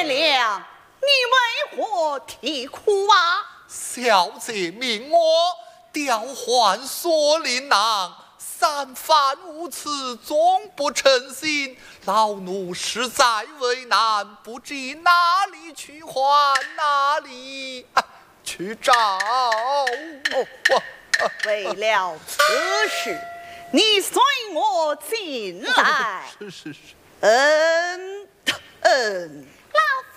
良，你为何啼哭啊？ 小姐命我调换锁麟囊，三番五次终不成行，老奴实在为难，不知哪里去还哪里去找。 为了此事，你随我进来。 是。 老